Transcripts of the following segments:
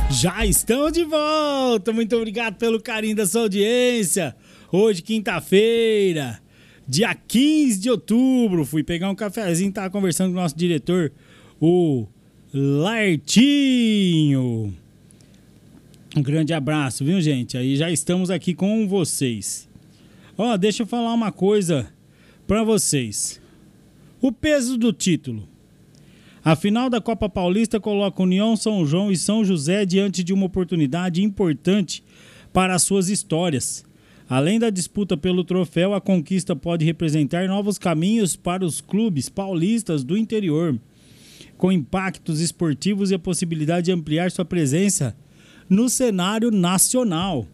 Já estamos de volta, muito obrigado pelo carinho da sua audiência. Hoje, quinta-feira, dia 15 de outubro, fui pegar um cafezinho, tava conversando com o nosso diretor, o Lartinho. Um grande abraço, viu, gente? Aí já estamos aqui com vocês. Ó, deixa eu falar uma coisa pra vocês. O peso do título. A final da Copa Paulista coloca União, São João e São José diante de uma oportunidade importante para as suas histórias. Além da disputa pelo troféu, a conquista pode representar novos caminhos para os clubes paulistas do interior, com impactos esportivos e a possibilidade de ampliar sua presença no cenário nacional.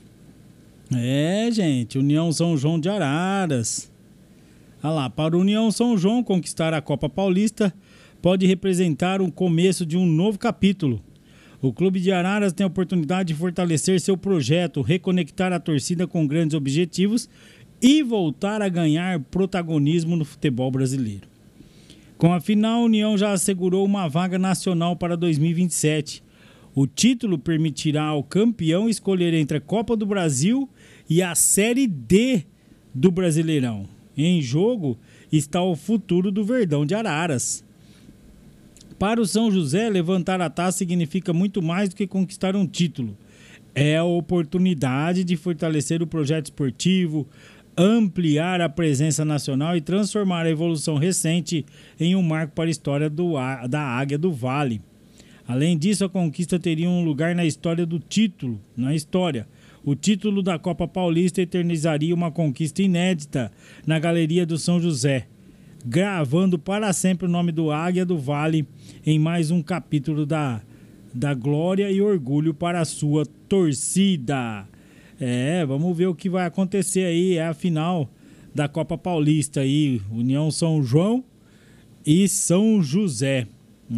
Gente, União São João de Araras. Olha lá, para o União São João conquistar a Copa Paulista pode representar o começo de um novo capítulo. O Clube de Araras tem a oportunidade de fortalecer seu projeto, reconectar a torcida com grandes objetivos e voltar a ganhar protagonismo no futebol brasileiro. Com a final, a União já assegurou uma vaga nacional para 2027. O título permitirá ao campeão escolher entre a Copa do Brasil e a Série D do Brasileirão. Em jogo está o futuro do Verdão de Araras. Para o São José, levantar a taça significa muito mais do que conquistar um título. É a oportunidade de fortalecer o projeto esportivo, ampliar a presença nacional e transformar a evolução recente em um marco para a história da Águia do Vale. Além disso, a conquista teria um lugar na história do título. O título da Copa Paulista eternizaria uma conquista inédita na Galeria do São José, gravando para sempre o nome do Águia do Vale em mais um capítulo da glória e orgulho para a sua torcida. Vamos ver o que vai acontecer aí. É a final da Copa Paulista aí, União São João e São José.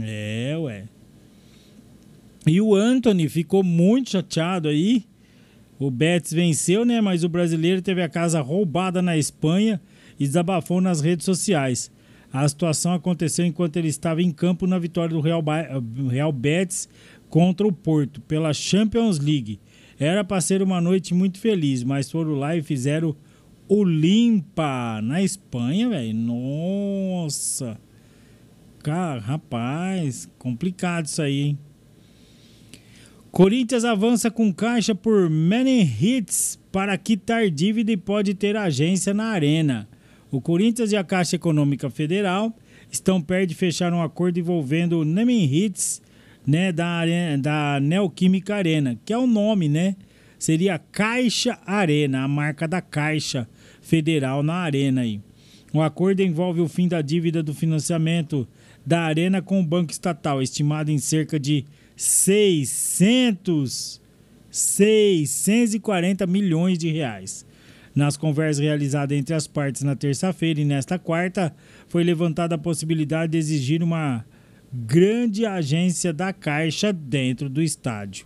E o Antony ficou muito chateado aí. O Betis venceu, né? Mas o brasileiro teve a casa roubada na Espanha e desabafou nas redes sociais. A situação aconteceu enquanto ele estava em campo na vitória do Real Betis contra o Porto pela Champions League. Era para ser uma noite muito feliz, mas foram lá e fizeram o limpa na Espanha, velho. Nossa! Cara, rapaz, complicado isso aí, hein? Corinthians avança com caixa por many hits para quitar dívida e pode ter agência na Arena. O Corinthians e a Caixa Econômica Federal estão perto de fechar um acordo envolvendo o naming hits, né, da Neoquímica Arena, que é o nome, né? Seria Caixa Arena, a marca da Caixa Federal na Arena aí. O acordo envolve o fim da dívida do financiamento da Arena com o Banco Estatal, estimado em cerca de 640 milhões de reais. Nas conversas realizadas entre as partes na terça-feira e nesta quarta, foi levantada a possibilidade de exigir uma grande agência da Caixa dentro do estádio.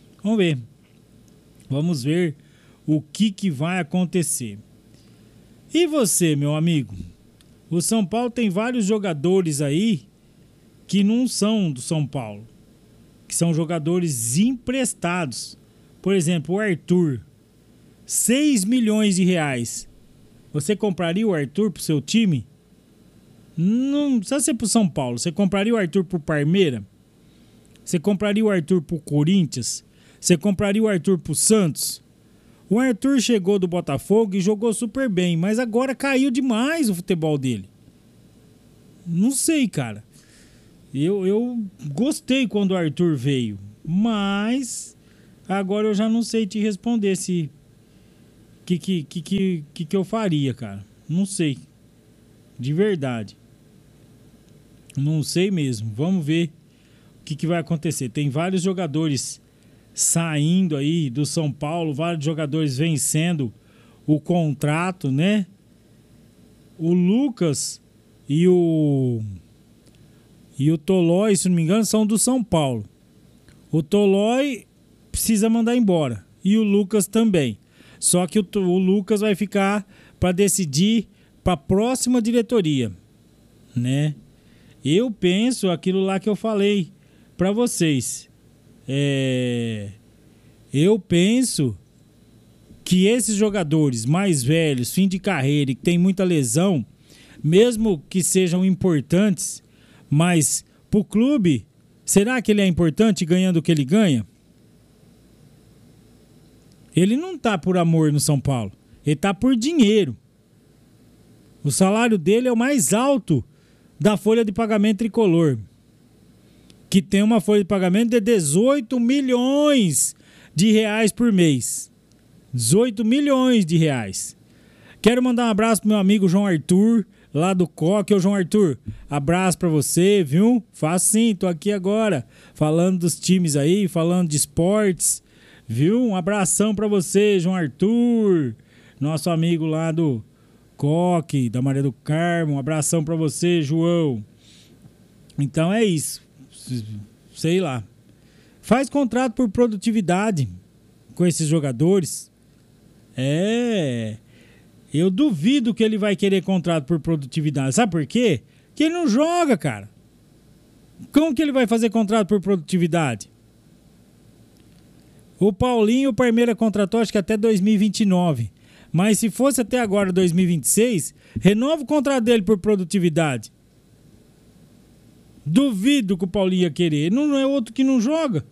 Vamos ver o que vai acontecer. E você, meu amigo? O São Paulo tem vários jogadores aí que não são do São Paulo, que são jogadores emprestados. Por exemplo, o Arthur, 6 milhões de reais. Você compraria o Arthur pro seu time? Não precisa ser pro São Paulo. Você compraria o Arthur pro Palmeiras? Você compraria o Arthur pro Corinthians? Você compraria o Arthur pro Santos? O Arthur chegou do Botafogo e jogou super bem, mas agora caiu demais o futebol dele. Não sei, cara. Eu gostei quando o Arthur veio, mas agora eu já não sei te responder se que eu faria, cara. Não sei. De verdade. Não sei mesmo. Vamos ver o que vai acontecer. Tem vários jogadores saindo aí do São Paulo, vários jogadores vencendo o contrato, né? O Lucas e o Tolói, se não me engano, são do São Paulo. O Tolói precisa mandar embora. E o Lucas também. Só que o Lucas vai ficar para decidir para a próxima diretoria, né? Eu penso aquilo lá que eu falei para vocês. Eu penso que esses jogadores mais velhos, fim de carreira e que tem muita lesão, mesmo que sejam importantes, mas pro clube, será que ele é importante ganhando o que ele ganha? Ele não tá por amor no São Paulo, ele tá por dinheiro. O salário dele é o mais alto da folha de pagamento tricolor, que tem uma folha de pagamento de 18 milhões de reais por mês. 18 milhões de reais. Quero mandar um abraço pro meu amigo João Arthur, lá do Coque. Ô João Arthur, abraço pra você, viu? Faço sim, tô aqui agora, falando dos times aí, falando de esportes, viu? Um abração pra você, João Arthur, nosso amigo lá do Coque, da Maria do Carmo. Um abração pra você, João. Então é isso. Sei lá. Faz contrato por produtividade com esses jogadores. Eu duvido que ele vai querer contrato por produtividade. Sabe por quê? Porque ele não joga, cara. Como que ele vai fazer contrato por produtividade? O Paulinho, o Palmeiras contratou acho que até 2029. Mas se fosse até agora 2026, renova o contrato dele por produtividade. Duvido que o Paulinho ia querer. Não é outro que não joga.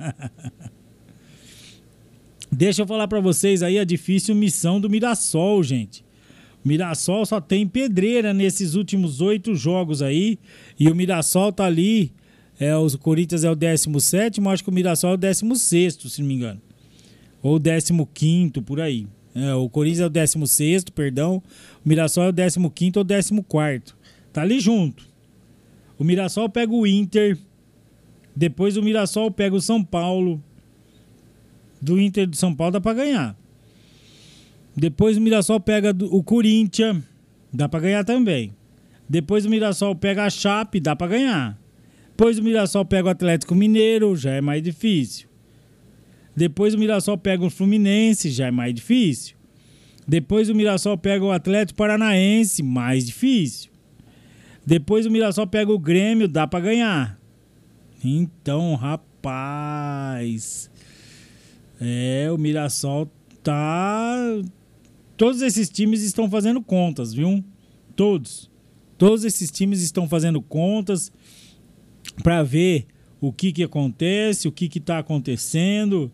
Deixa eu falar pra vocês aí a difícil missão do Mirassol, gente. O Mirassol só tem pedreira nesses últimos 8 jogos aí. E o Mirassol tá ali. O Corinthians é o 17º, acho que o Mirassol é o 16º, se não me engano. Ou 15º, por aí. O Corinthians é o 16º, perdão. O Mirassol é o 15º ou 14º. Tá ali junto. O Mirassol pega o Inter. Depois o Mirassol pega o São Paulo. Do Inter do São Paulo dá pra ganhar. Depois o Mirassol pega o Corinthians. Dá pra ganhar também. Depois o Mirassol pega a Chape. Dá pra ganhar. Depois o Mirassol pega o Atlético Mineiro. Já é mais difícil. Depois o Mirassol pega o Fluminense. Já é mais difícil. Depois o Mirassol pega o Atlético Paranaense. Mais difícil. Depois o Mirassol pega o Grêmio. Dá pra ganhar. Então, rapaz... o Mirassol tá... Todos esses times estão fazendo contas, viu? Todos esses times estão fazendo contas para ver o que acontece, o que tá acontecendo,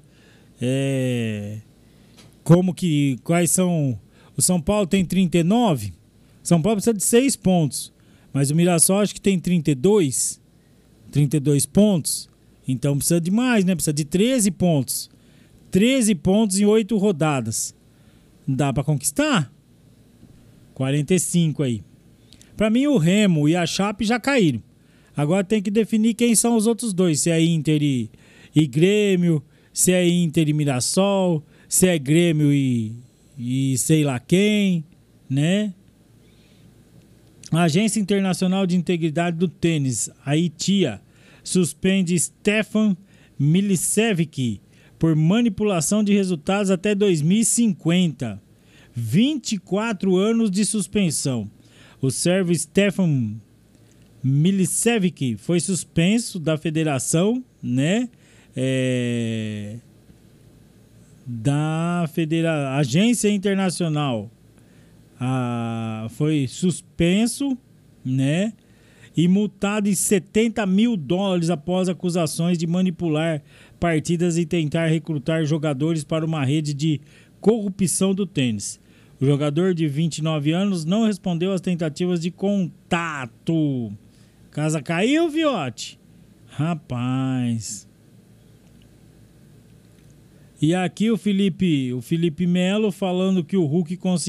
quais são... O São Paulo tem 39, São Paulo precisa de 6 pontos, mas o Mirassol acho que tem 32 pontos, então precisa de mais, né? Precisa de 13 pontos. 13 pontos em 8 rodadas. Dá pra conquistar? 45 aí. Pra mim o Remo e a Chape já caíram. Agora tem que definir quem são os outros dois. Se é Inter e Grêmio, se é Inter e Mirassol, se é Grêmio e sei lá quem, né? A Agência Internacional de Integridade do Tênis, a ITIA, suspende Stefan Milicevic por manipulação de resultados até 2050. 24 anos de suspensão. O sérvio Stefan Milicevic foi suspenso da federação, né? Agência Internacional. Foi suspenso, né? E multado em $70 mil após acusações de manipular partidas e tentar recrutar jogadores para uma rede de corrupção do tênis. O jogador de 29 anos não respondeu às tentativas de contato. Casa caiu, Viote? Rapaz. E aqui o Felipe Melo falando que o Hulk conseguiu